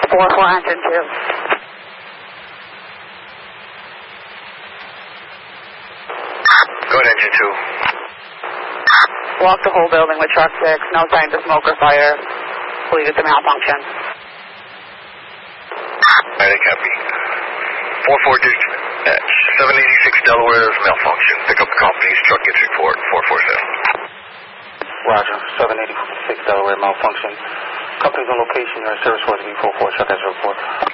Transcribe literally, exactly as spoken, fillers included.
four four engine two. Go ahead, engine two. Walk the whole building with truck six. No signs of smoke or fire. Believe it's a malfunction. Alright, I copy. four four dispatch. seven eighty-six Delaware is malfunction. Pick up the company's truck gets report. four four seven. Roger. seven eighty-six Delaware malfunction. Company's on location. Your service was B four four. Shut that report.